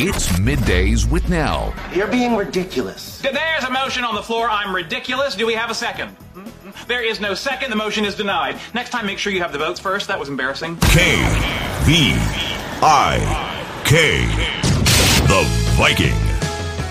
It's Middays with Nell. You're being ridiculous. There's a motion on the floor. I'm ridiculous. Do we have a second? There is no second. The motion is denied. Next time, make sure you have the votes first. That was embarrassing. KVIK. The Vikings.